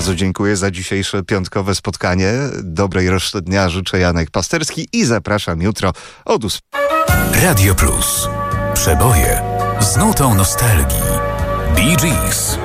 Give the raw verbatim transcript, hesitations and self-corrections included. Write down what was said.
Bardzo dziękuję za dzisiejsze piątkowe spotkanie. Dobrej reszty dnia życzę, Janek Pasterski, i zapraszam jutro od ósmej. Radio Plus. Przeboje z nutą nostalgii. Bee Gees.